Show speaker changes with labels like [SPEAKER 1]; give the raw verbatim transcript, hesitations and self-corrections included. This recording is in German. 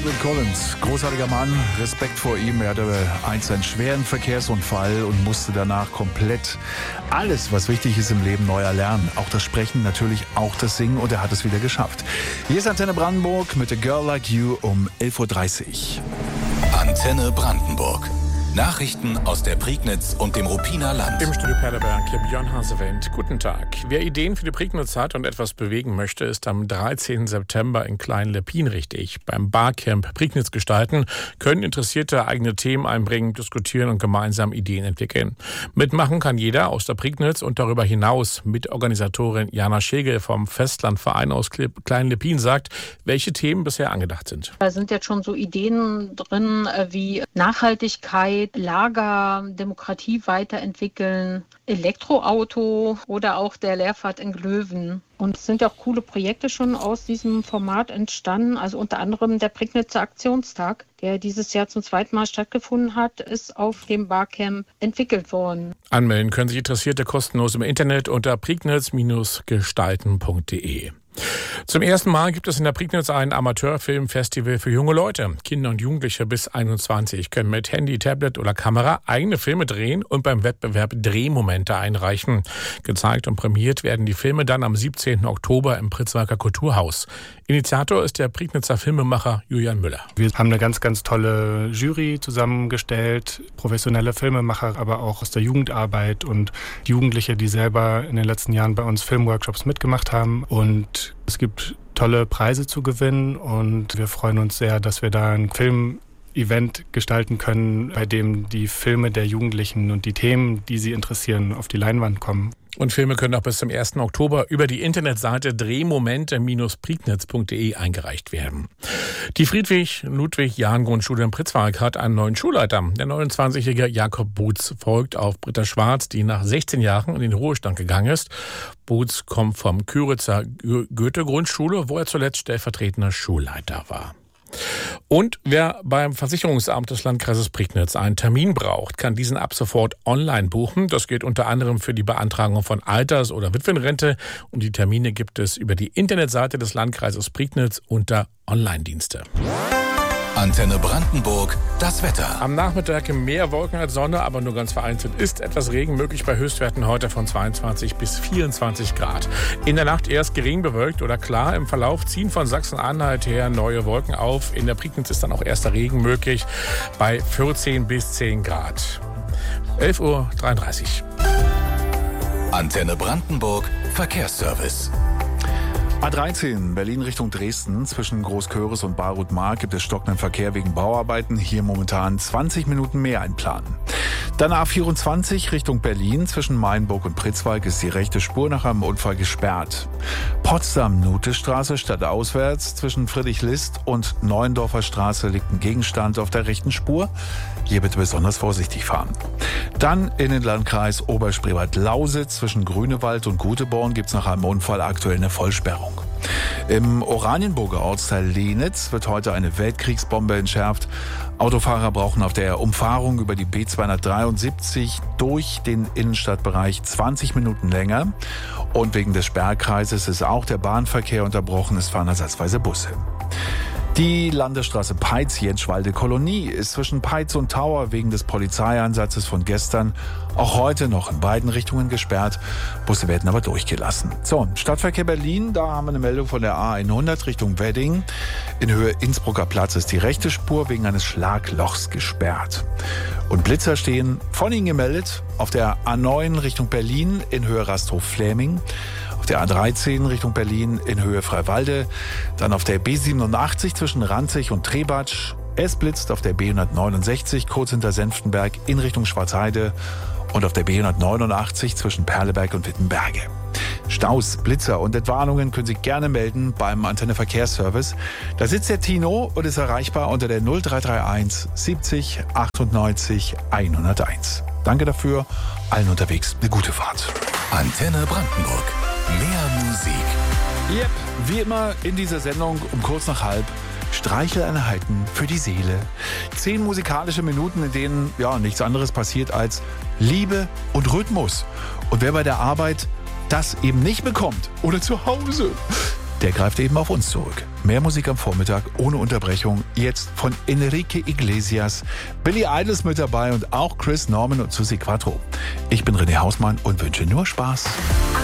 [SPEAKER 1] Phil Collins, großartiger Mann, Respekt vor ihm. Er hatte einst einen schweren Verkehrsunfall und musste danach komplett alles, was wichtig ist im Leben, neu erlernen. Auch das Sprechen, natürlich auch das Singen, und er hat es wieder geschafft. Hier ist Antenne Brandenburg mit A Girl Like You um elf Uhr dreißig.
[SPEAKER 2] Antenne Brandenburg. Nachrichten aus der Prignitz und dem Ruppiner Land.
[SPEAKER 3] Im Studio Perleberg, hier Björn Hasewend. Guten Tag. Wer Ideen für die Prignitz hat und etwas bewegen möchte, ist am dreizehnten September in Klein-Leppin richtig. Beim Barcamp Prignitz gestalten können Interessierte eigene Themen einbringen, diskutieren und gemeinsam Ideen entwickeln. Mitmachen kann jeder aus der Prignitz und darüber hinaus. Mitorganisatorin Jana Schegel vom Festlandverein aus Klein-Leppin sagt, welche Themen bisher angedacht sind.
[SPEAKER 4] Da sind jetzt schon so Ideen drin wie Nachhaltigkeit, Lager, Demokratie weiterentwickeln, Elektroauto oder auch der Leerfahrt in Glöwen. Und es sind ja auch coole Projekte schon aus diesem Format entstanden. Also unter anderem der Prignitzer Aktionstag, der dieses Jahr zum zweiten Mal stattgefunden hat, ist auf dem Barcamp entwickelt worden.
[SPEAKER 3] Anmelden können sich Interessierte kostenlos im Internet unter prignitz gestalten punkt de. Zum ersten Mal gibt es in der Prignitz ein Amateurfilmfestival für junge Leute. Kinder und Jugendliche bis einundzwanzig können mit Handy, Tablet oder Kamera eigene Filme drehen und beim Wettbewerb Drehmomente einreichen. Gezeigt und prämiert werden die Filme dann am siebzehnten Oktober im Pritzwalker Kulturhaus. Initiator ist der Prignitzer Filmemacher Julian Müller.
[SPEAKER 5] Wir haben eine ganz, ganz tolle Jury zusammengestellt, professionelle Filmemacher, aber auch aus der Jugendarbeit und Jugendliche, die selber in den letzten Jahren bei uns Filmworkshops mitgemacht haben. Und es gibt tolle Preise zu gewinnen und wir freuen uns sehr, dass wir da ein Film-Event gestalten können, bei dem die Filme der Jugendlichen und die Themen, die sie interessieren, auf die Leinwand kommen.
[SPEAKER 3] Und Filme können auch bis zum ersten Oktober über die Internetseite drehmomente prignitz punkt de eingereicht werden. Die Friedrich-Ludwig-Jahn-Grundschule in Pritzwalk hat einen neuen Schulleiter. Der neunundzwanzigjährige Jakob Butz folgt auf Britta Schwarz, die nach sechzehn Jahren in den Ruhestand gegangen ist. Butz kommt vom Küritzer Goethe-Grundschule, wo er zuletzt stellvertretender Schulleiter war. Und wer beim Versicherungsamt des Landkreises Prignitz einen Termin braucht, kann diesen ab sofort online buchen. Das gilt unter anderem für die Beantragung von Alters- oder Witwenrente. Und die Termine gibt es über die Internetseite des Landkreises Prignitz unter Online-Dienste.
[SPEAKER 2] Antenne Brandenburg, das Wetter.
[SPEAKER 3] Am Nachmittag mehr Wolken als Sonne, aber nur ganz vereinzelt ist etwas Regen möglich bei Höchstwerten heute von zweiundzwanzig bis vierundzwanzig Grad. In der Nacht erst gering bewölkt oder klar. Im Verlauf ziehen von Sachsen-Anhalt her neue Wolken auf. In der Prignitz ist dann auch erster Regen möglich bei vierzehn bis zehn Grad. elf Uhr dreiunddreißig.
[SPEAKER 2] Antenne Brandenburg, Verkehrsservice.
[SPEAKER 1] A dreizehn, Berlin Richtung Dresden. Zwischen Großköris und Baruth-Mark gibt es stockenden Verkehr wegen Bauarbeiten. Hier momentan zwanzig Minuten mehr einplanen. Dann A vierundzwanzig Richtung Berlin. Zwischen Mainburg und Pritzwalk ist die rechte Spur nach einem Unfall gesperrt. Potsdam-Nutestraße stadtauswärts. Zwischen Friedrich-List und Neuendorfer Straße liegt ein Gegenstand auf der rechten Spur. Hier bitte besonders vorsichtig fahren. Dann in den Landkreis Oberspreewald-Lausitz. Zwischen Grünewald und Guteborn gibt es nach einem Unfall aktuell eine Vollsperrung. Im Oranienburger Ortsteil Lehnitz wird heute eine Weltkriegsbombe entschärft. Autofahrer brauchen auf der Umfahrung über die B zweihundertdreiundsiebzig durch den Innenstadtbereich zwanzig Minuten länger. Und wegen des Sperrkreises ist auch der Bahnverkehr unterbrochen. Es fahren ersatzweise Busse. Die Landesstraße Peitz-Jenschwalde-Kolonie ist zwischen Peitz und Tauer wegen des Polizeieinsatzes von gestern auch heute noch in beiden Richtungen gesperrt. Busse werden aber durchgelassen. So, Stadtverkehr Berlin, da haben wir eine Meldung von der A hundert Richtung Wedding. In Höhe Innsbrucker Platz ist die rechte Spur wegen eines Schlaglochs gesperrt. Und Blitzer stehen von Ihnen gemeldet auf der A neun Richtung Berlin in Höhe Rasthof-Fläming. Auf der A dreizehn Richtung Berlin in Höhe Freiwalde, dann auf der B siebenundachtzig zwischen Ranzig und Trebatsch. Es blitzt auf der B hundertneunundsechzig kurz hinter Senftenberg in Richtung Schwarzheide und auf der B hundertneunundachtzig zwischen Perleberg und Wittenberge. Staus, Blitzer und Entwarnungen können Sie gerne melden beim Antenne Verkehrsservice. Da sitzt der Tino und ist erreichbar unter der null drei drei eins siebzig achtundneunzig hunderteins. Danke dafür, allen unterwegs eine gute Fahrt.
[SPEAKER 2] Antenne Brandenburg. Mehr Musik.
[SPEAKER 1] Yep, wie immer in dieser Sendung um kurz nach halb Streicheleinheiten für die Seele. Zehn musikalische Minuten, in denen ja nichts anderes passiert als Liebe und Rhythmus. Und wer bei der Arbeit das eben nicht bekommt oder zu Hause, der greift eben auf uns zurück. Mehr Musik am Vormittag ohne Unterbrechung. Jetzt von Enrique Iglesias. Billy Idol ist mit dabei und auch Chris Norman und Susi Quattro. Ich bin René Hausmann und wünsche nur Spaß.